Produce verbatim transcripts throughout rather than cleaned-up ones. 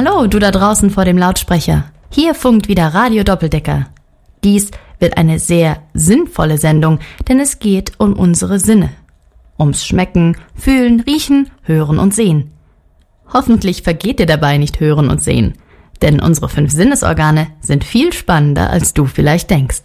Hallo, du da draußen vor dem Lautsprecher. Hier funkt wieder Radio Doppeldecker. Dies wird eine sehr sinnvolle Sendung, denn es geht um unsere Sinne. Ums Schmecken, Fühlen, Riechen, Hören und Sehen. Hoffentlich vergeht dir dabei nicht Hören und Sehen, denn unsere fünf Sinnesorgane sind viel spannender, als du vielleicht denkst.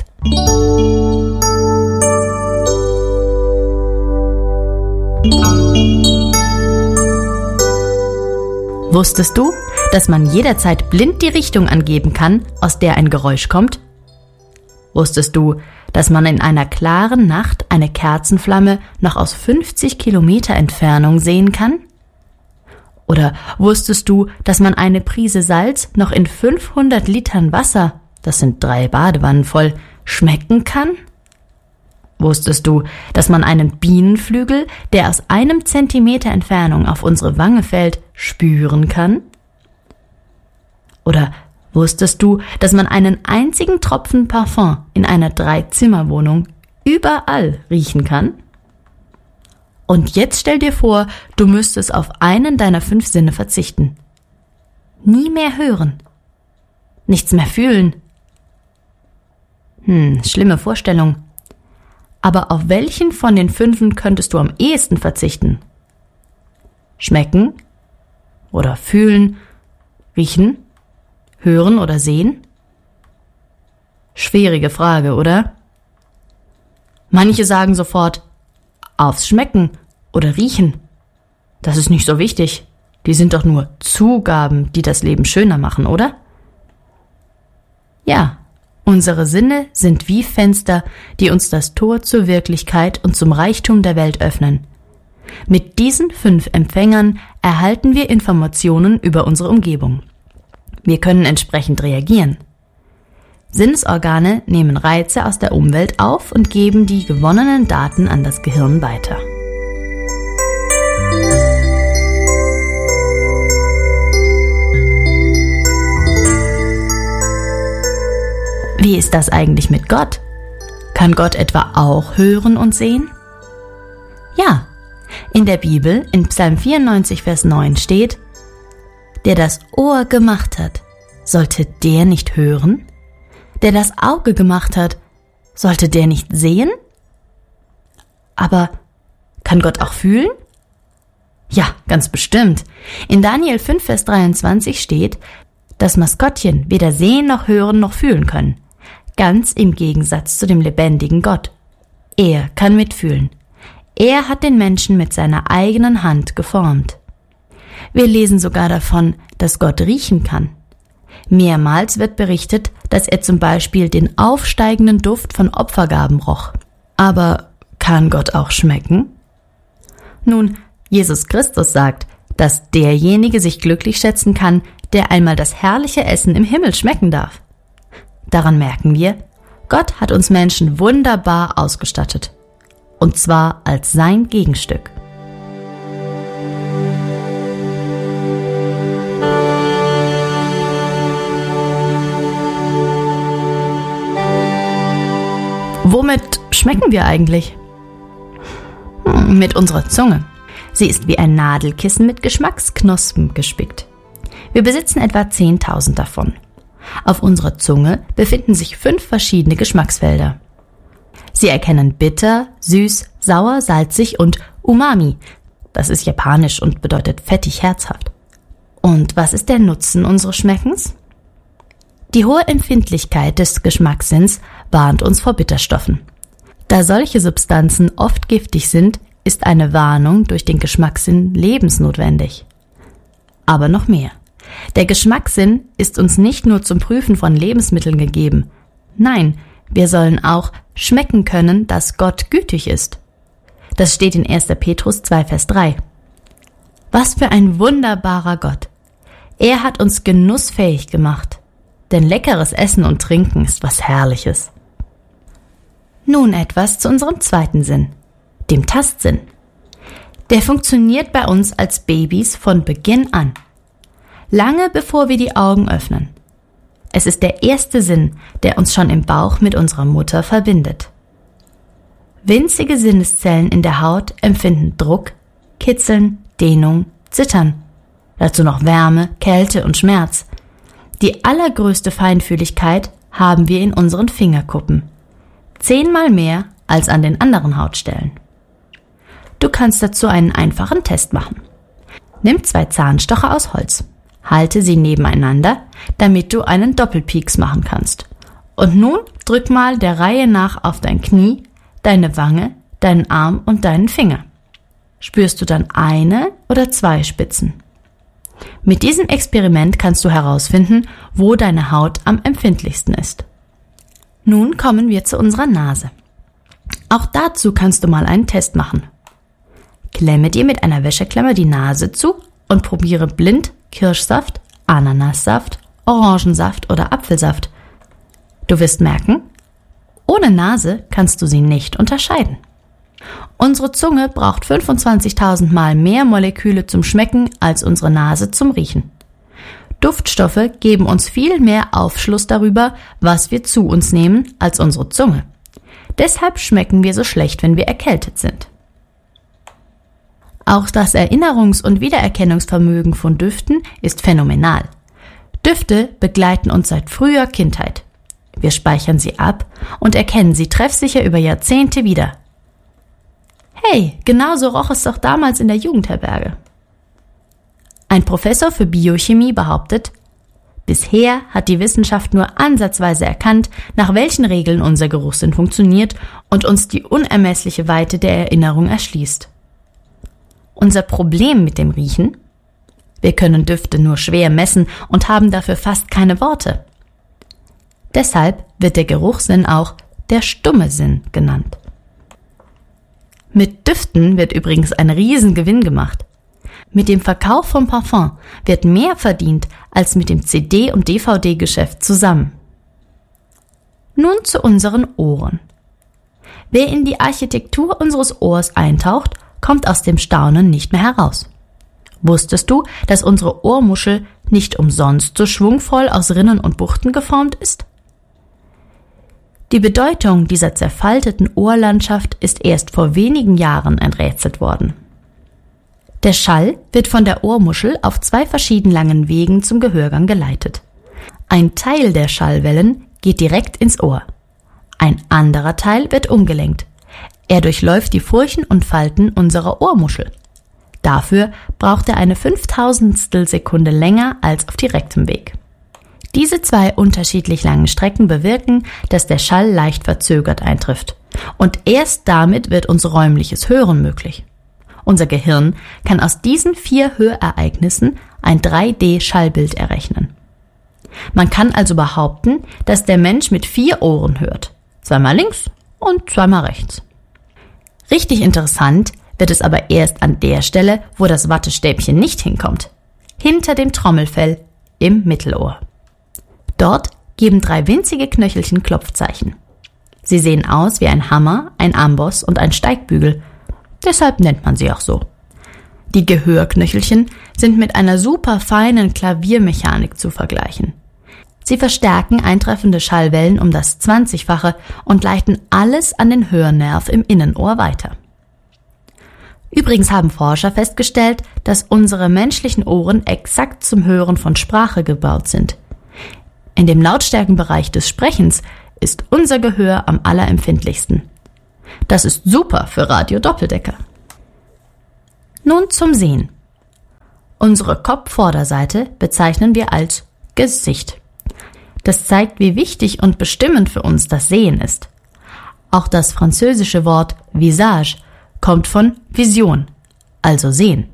Wusstest du, dass man jederzeit blind die Richtung angeben kann, aus der ein Geräusch kommt? Wusstest du, dass man in einer klaren Nacht eine Kerzenflamme noch aus fünfzig Kilometer Entfernung sehen kann? Oder wusstest du, dass man eine Prise Salz noch in fünfhundert Litern Wasser, das sind drei Badewannen voll, schmecken kann? Wusstest du, dass man einen Bienenflügel, der aus einem Zentimeter Entfernung auf unsere Wange fällt, spüren kann? Oder wusstest du, dass man einen einzigen Tropfen Parfum in einer Drei-Zimmer-Wohnung überall riechen kann? Und jetzt stell dir vor, du müsstest auf einen deiner fünf Sinne verzichten. Nie mehr hören. Nichts mehr fühlen. Hm, schlimme Vorstellung. Aber auf welchen von den fünfen könntest du am ehesten verzichten? Schmecken? Oder fühlen? Riechen? Hören oder sehen? Schwierige Frage, oder? Manche sagen sofort, aufs Schmecken oder Riechen. Das ist nicht so wichtig. Die sind doch nur Zugaben, die das Leben schöner machen, oder? Ja, unsere Sinne sind wie Fenster, die uns das Tor zur Wirklichkeit und zum Reichtum der Welt öffnen. Mit diesen fünf Empfängern erhalten wir Informationen über unsere Umgebung. Wir können entsprechend reagieren. Sinnesorgane nehmen Reize aus der Umwelt auf und geben die gewonnenen Daten an das Gehirn weiter. Wie ist das eigentlich mit Gott? Kann Gott etwa auch hören und sehen? Ja, in der Bibel, in Psalm vierundneunzig, Vers neun steht: Der das Ohr gemacht hat, sollte der nicht hören? Der das Auge gemacht hat, sollte der nicht sehen? Aber kann Gott auch fühlen? Ja, ganz bestimmt. In Daniel fünf, Vers dreiundzwanzig steht, dass Maskottchen weder sehen noch hören noch fühlen können. Ganz im Gegensatz zu dem lebendigen Gott. Er kann mitfühlen. Er hat den Menschen mit seiner eigenen Hand geformt. Wir lesen sogar davon, dass Gott riechen kann. Mehrmals wird berichtet, dass er zum Beispiel den aufsteigenden Duft von Opfergaben roch. Aber kann Gott auch schmecken? Nun, Jesus Christus sagt, dass derjenige sich glücklich schätzen kann, der einmal das herrliche Essen im Himmel schmecken darf. Daran merken wir, Gott hat uns Menschen wunderbar ausgestattet. Und zwar als sein Gegenstück. Womit schmecken wir eigentlich? Hm, mit unserer Zunge. Sie ist wie ein Nadelkissen mit Geschmacksknospen gespickt. Wir besitzen etwa zehntausend davon. Auf unserer Zunge befinden sich fünf verschiedene Geschmacksfelder. Sie erkennen bitter, süß, sauer, salzig und Umami. Das ist japanisch und bedeutet fettig, herzhaft. Und was ist der Nutzen unseres Schmeckens? Die hohe Empfindlichkeit des Geschmackssinns warnt uns vor Bitterstoffen. Da solche Substanzen oft giftig sind, ist eine Warnung durch den Geschmackssinn lebensnotwendig. Aber noch mehr. Der Geschmackssinn ist uns nicht nur zum Prüfen von Lebensmitteln gegeben. Nein, wir sollen auch schmecken können, dass Gott gütig ist. Das steht in erster Petrus zwei, Vers drei. Was für ein wunderbarer Gott! Er hat uns genussfähig gemacht. Denn leckeres Essen und Trinken ist was Herrliches. Nun etwas zu unserem zweiten Sinn, dem Tastsinn. Der funktioniert bei uns als Babys von Beginn an. Lange bevor wir die Augen öffnen. Es ist der erste Sinn, der uns schon im Bauch mit unserer Mutter verbindet. Winzige Sinneszellen in der Haut empfinden Druck, Kitzeln, Dehnung, Zittern. Dazu noch Wärme, Kälte und Schmerz. Die allergrößte Feinfühligkeit haben wir in unseren Fingerkuppen. Zehnmal mehr als an den anderen Hautstellen. Du kannst dazu einen einfachen Test machen. Nimm zwei Zahnstocher aus Holz. Halte sie nebeneinander, damit du einen Doppelpieks machen kannst. Und nun drück mal der Reihe nach auf dein Knie, deine Wange, deinen Arm und deinen Finger. Spürst du dann eine oder zwei Spitzen? Mit diesem Experiment kannst du herausfinden, wo deine Haut am empfindlichsten ist. Nun kommen wir zu unserer Nase. Auch dazu kannst du mal einen Test machen. Klemme dir mit einer Wäscheklammer die Nase zu und probiere blind Kirschsaft, Ananassaft, Orangensaft oder Apfelsaft. Du wirst merken, ohne Nase kannst du sie nicht unterscheiden. Unsere Zunge braucht fünfundzwanzigtausend Mal mehr Moleküle zum Schmecken als unsere Nase zum Riechen. Duftstoffe geben uns viel mehr Aufschluss darüber, was wir zu uns nehmen, als unsere Zunge. Deshalb schmecken wir so schlecht, wenn wir erkältet sind. Auch das Erinnerungs- und Wiedererkennungsvermögen von Düften ist phänomenal. Düfte begleiten uns seit früher Kindheit. Wir speichern sie ab und erkennen sie treffsicher über Jahrzehnte wieder. Hey, genauso roch es doch damals in der Jugendherberge. Ein Professor für Biochemie behauptet, bisher hat die Wissenschaft nur ansatzweise erkannt, nach welchen Regeln unser Geruchssinn funktioniert und uns die unermessliche Weite der Erinnerung erschließt. Unser Problem mit dem Riechen? Wir können Düfte nur schwer messen und haben dafür fast keine Worte. Deshalb wird der Geruchssinn auch der stumme Sinn genannt. Mit Düften wird übrigens ein Riesengewinn gemacht. Mit dem Verkauf von Parfum wird mehr verdient als mit dem C D- und D V D-Geschäft zusammen. Nun zu unseren Ohren. Wer in die Architektur unseres Ohrs eintaucht, kommt aus dem Staunen nicht mehr heraus. Wusstest du, dass unsere Ohrmuschel nicht umsonst so schwungvoll aus Rinnen und Buchten geformt ist? Die Bedeutung dieser zerfalteten Ohrlandschaft ist erst vor wenigen Jahren enträtselt worden. Der Schall wird von der Ohrmuschel auf zwei verschieden langen Wegen zum Gehörgang geleitet. Ein Teil der Schallwellen geht direkt ins Ohr. Ein anderer Teil wird umgelenkt. Er durchläuft die Furchen und Falten unserer Ohrmuschel. Dafür braucht er eine Fünftausendstel Sekunde länger als auf direktem Weg. Diese zwei unterschiedlich langen Strecken bewirken, dass der Schall leicht verzögert eintrifft. Und erst damit wird uns räumliches Hören möglich. Unser Gehirn kann aus diesen vier Hörereignissen ein drei D-Schallbild errechnen. Man kann also behaupten, dass der Mensch mit vier Ohren hört. Zweimal links und zweimal rechts. Richtig interessant wird es aber erst an der Stelle, wo das Wattestäbchen nicht hinkommt. Hinter dem Trommelfell im Mittelohr. Dort geben drei winzige Knöchelchen Klopfzeichen. Sie sehen aus wie ein Hammer, ein Amboss und ein Steigbügel. Deshalb nennt man sie auch so. Die Gehörknöchelchen sind mit einer super feinen Klaviermechanik zu vergleichen. Sie verstärken eintreffende Schallwellen um das zwanzigfache und leiten alles an den Hörnerv im Innenohr weiter. Übrigens haben Forscher festgestellt, dass unsere menschlichen Ohren exakt zum Hören von Sprache gebaut sind. In dem Lautstärkenbereich des Sprechens ist unser Gehör am allerempfindlichsten. Das ist super für Radio-Doppeldecker. Nun zum Sehen. Unsere Kopfvorderseite bezeichnen wir als Gesicht. Das zeigt, wie wichtig und bestimmend für uns das Sehen ist. Auch das französische Wort Visage kommt von Vision, also Sehen.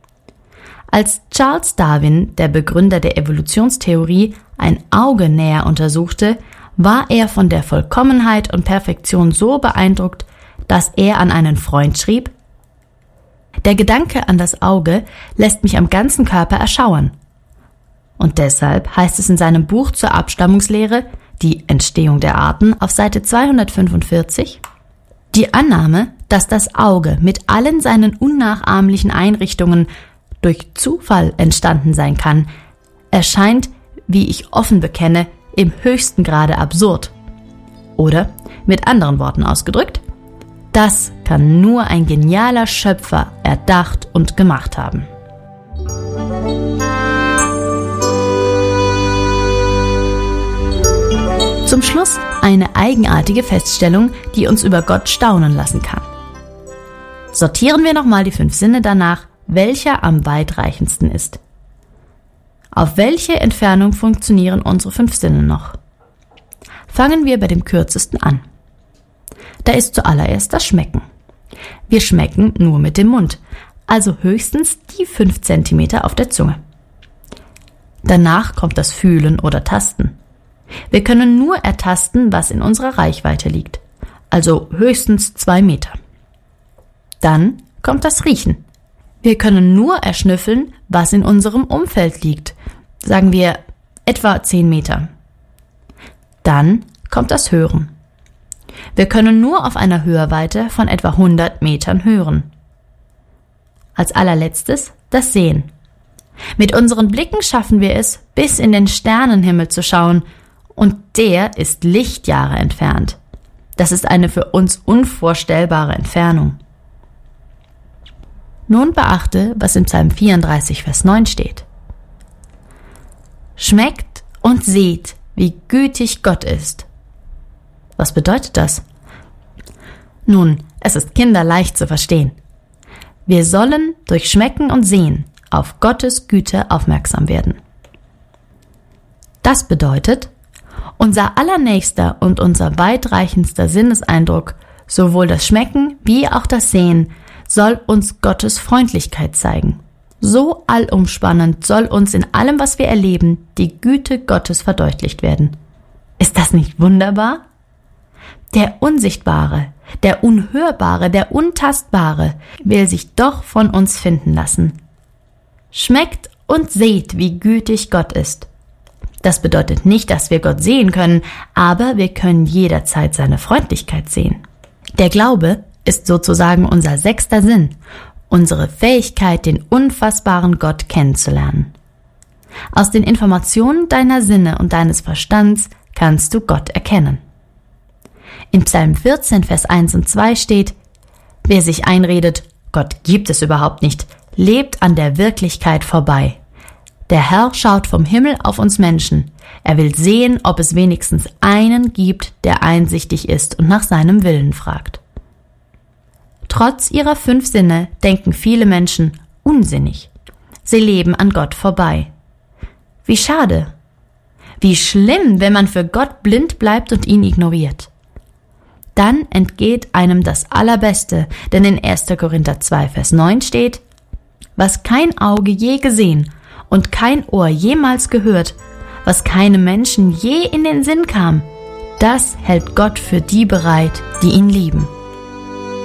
Als Charles Darwin, der Begründer der Evolutionstheorie, ein Auge näher untersuchte, war er von der Vollkommenheit und Perfektion so beeindruckt, dass er an einen Freund schrieb: Der Gedanke an das Auge lässt mich am ganzen Körper erschauern. Und deshalb heißt es in seinem Buch zur Abstammungslehre, Die Entstehung der Arten, auf Seite zweihundertfünfundvierzig, die Annahme, dass das Auge mit allen seinen unnachahmlichen Einrichtungen durch Zufall entstanden sein kann, erscheint, wie ich offen bekenne, im höchsten Grade absurd. Oder, mit anderen Worten ausgedrückt, das kann nur ein genialer Schöpfer erdacht und gemacht haben. Zum Schluss eine eigenartige Feststellung, die uns über Gott staunen lassen kann. Sortieren wir nochmal die fünf Sinne danach, welcher am weitreichendsten ist. Auf welche Entfernung funktionieren unsere fünf Sinne noch? Fangen wir bei dem kürzesten an. Da ist zuallererst das Schmecken. Wir schmecken nur mit dem Mund, also höchstens die fünf Zentimeter auf der Zunge. Danach kommt das Fühlen oder Tasten. Wir können nur ertasten, was in unserer Reichweite liegt, also höchstens zwei Meter. Dann kommt das Riechen. Wir können nur erschnüffeln, was in unserem Umfeld liegt, sagen wir etwa zehn Meter. Dann kommt das Hören. Wir können nur auf einer Hörweite von etwa hundert Metern hören. Als allerletztes das Sehen. Mit unseren Blicken schaffen wir es, bis in den Sternenhimmel zu schauen, und der ist Lichtjahre entfernt. Das ist eine für uns unvorstellbare Entfernung. Nun beachte, was in Psalm vierunddreißig, Vers neun steht. Schmeckt und seht, wie gütig Gott ist. Was bedeutet das? Nun, es ist kinderleicht zu verstehen. Wir sollen durch Schmecken und Sehen auf Gottes Güte aufmerksam werden. Das bedeutet, unser allernächster und unser weitreichendster Sinneseindruck, sowohl das Schmecken wie auch das Sehen, soll uns Gottes Freundlichkeit zeigen. So allumspannend soll uns in allem, was wir erleben, die Güte Gottes verdeutlicht werden. Ist das nicht wunderbar? Der Unsichtbare, der Unhörbare, der Untastbare will sich doch von uns finden lassen. Schmeckt und seht, wie gütig Gott ist. Das bedeutet nicht, dass wir Gott sehen können, aber wir können jederzeit seine Freundlichkeit sehen. Der Glaube ist sozusagen unser sechster Sinn, unsere Fähigkeit, den unfassbaren Gott kennenzulernen. Aus den Informationen deiner Sinne und deines Verstands kannst du Gott erkennen. In Psalm vierzehn, Vers eins und zwei steht: Wer sich einredet, Gott gibt es überhaupt nicht, lebt an der Wirklichkeit vorbei. Der Herr schaut vom Himmel auf uns Menschen. Er will sehen, ob es wenigstens einen gibt, der einsichtig ist und nach seinem Willen fragt. Trotz ihrer fünf Sinne denken viele Menschen unsinnig. Sie leben an Gott vorbei. Wie schade. Wie schlimm, wenn man für Gott blind bleibt und ihn ignoriert. Dann entgeht einem das Allerbeste, denn in erster Korinther zwei, Vers neun steht: Was kein Auge je gesehen und kein Ohr jemals gehört, was keinem Menschen je in den Sinn kam, das hält Gott für die bereit, die ihn lieben.